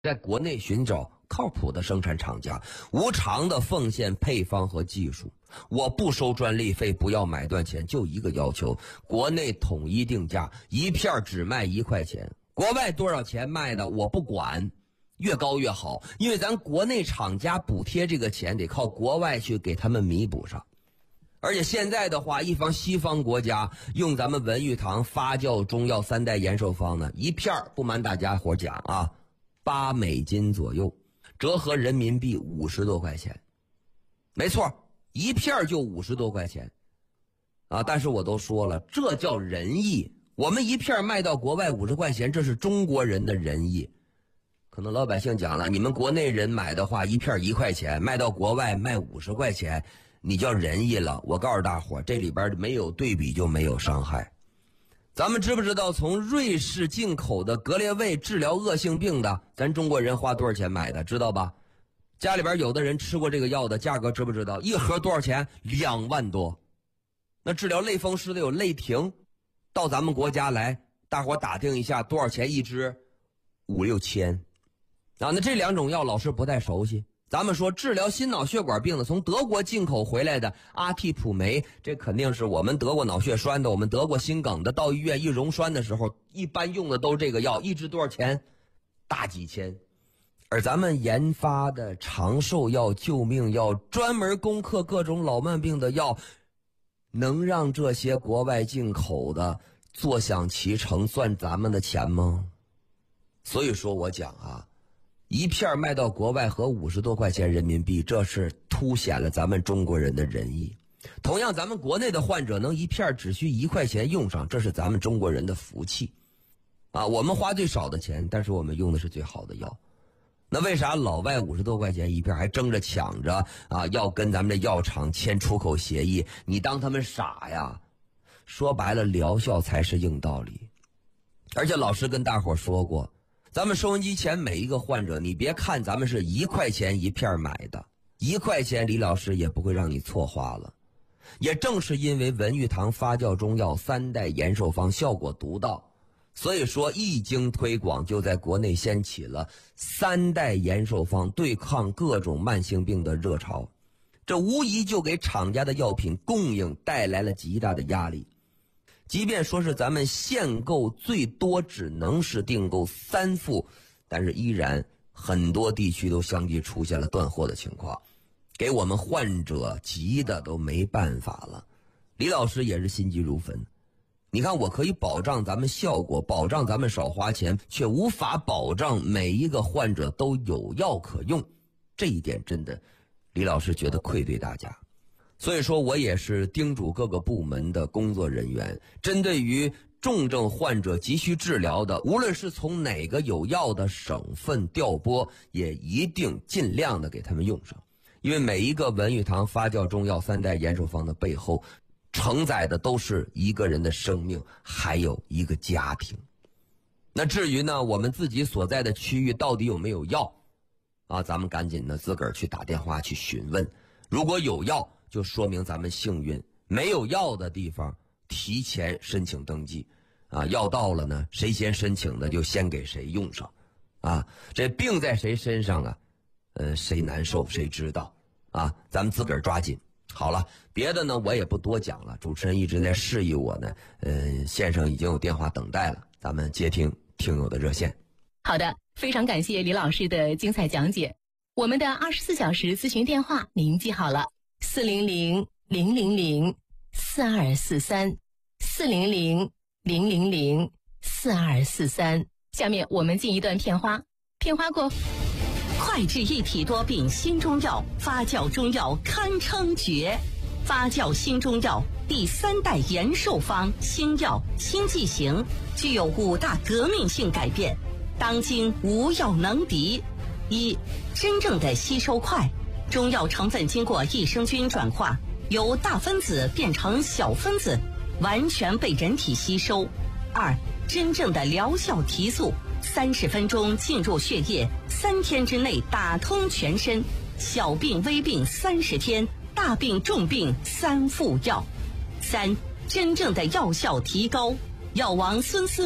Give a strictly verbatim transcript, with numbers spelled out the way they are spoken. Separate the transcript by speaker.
Speaker 1: 在国内寻找靠谱的生产厂家，无偿的奉献配方和技术。我不收专利费，不要买断钱，就一个要求：国内统一定价，一片只卖一块钱。国外多少钱卖的我不管，越高越好，因为咱国内厂家补贴这个钱得靠国外去给他们弥补上。而且现在的话，一方西方国家用咱们文玉堂发酵中药三代延寿方呢，一片不瞒大家伙讲啊，八美金左右，折合人民币五十多块钱。没错，一片就五十多块钱啊！但是我都说了，这叫仁义。我们一片卖到国外五十块钱，这是中国人的仁义。可能老百姓讲了，你们国内人买的话，一片一块钱，卖到国外卖五十块钱，你叫仁义了。我告诉大伙，这里边没有对比就没有伤害。咱们知不知道从瑞士进口的格列卫治疗恶性病的，咱中国人花多少钱买的，知道吧？家里边有的人吃过这个药的，价格知不知道？一盒多少钱？两万多。那治疗类风湿的有类停，到咱们国家来，大伙打听一下多少钱一支？五六千啊。那这两种药老师不太熟悉。咱们说治疗心脑血管病的，从德国进口回来的阿替普酶，这肯定是我们得过脑血栓的，我们得过心梗的，到医院一溶栓的时候，一般用的都这个药，一支多少钱？大几千。而咱们研发的长寿药、救命药，专门攻克各种老慢病的药，能让这些国外进口的坐享其成，赚咱们的钱吗？所以说我讲啊，一片卖到国外和五十多块钱人民币，这是凸显了咱们中国人的仁义。同样，咱们国内的患者能一片只需一块钱用上，这是咱们中国人的福气啊！我们花最少的钱，但是我们用的是最好的药。那为啥老外五十多块钱一片还争着抢着啊，要跟咱们的药厂签出口协议？你当他们傻呀？说白了，疗效才是硬道理。而且老师跟大伙说过，咱们收音机前每一个患者，你别看咱们是一块钱一片买的，一块钱李老师也不会让你错花了。也正是因为文玉堂发酵中药三代延寿方效果独到，所以说一经推广，就在国内掀起了三代延寿方对抗各种慢性病的热潮。这无疑就给厂家的药品供应带来了极大的压力。即便说是咱们限购最多只能是订购三副，但是依然很多地区都相继出现了断货的情况，给我们患者急的都没办法了。李老师也是心急如焚。你看，我可以保障咱们效果，保障咱们少花钱，却无法保障每一个患者都有药可用，这一点真的李老师觉得愧对大家。所以说我也是叮嘱各个部门的工作人员，针对于重症患者急需治疗的，无论是从哪个有药的省份调拨，也一定尽量的给他们用上。因为每一个文玉堂发酵中药三代延寿方的背后，承载的都是一个人的生命，还有一个家庭。那至于呢，我们自己所在的区域到底有没有药啊？咱们赶紧的自个儿去打电话去询问。如果有药，就说明咱们幸运；没有药的地方，提前申请登记啊。药到了呢，谁先申请的就先给谁用上啊。这病在谁身上啊？呃，谁难受谁知道啊。咱们自个儿抓紧。好了，别的呢我也不多讲了，主持人一直在示意我呢，呃，线上已经有电话等待了，咱们接听听友的热线。
Speaker 2: 好的，非常感谢李老师的精彩讲解。我们的二十四小时咨询电话您记好了，四零零零零零四二四三，四零零零零零四二四三。下面我们进一段片花，片花过。
Speaker 3: 快治一体多病新中药，发酵中药堪称绝。发酵新中药第三代延寿方新药新剂型，具有五大革命性改变，当今无药能敌。一、真正的吸收快，中药成分经过益生菌转化，由大分子变成小分子，完全被人体吸收。二、真正的疗效提速，三十分钟进入血液，三天之内打通全身，小病微病三十天，大病重病三副药。三、真正的药效提高，药王孙思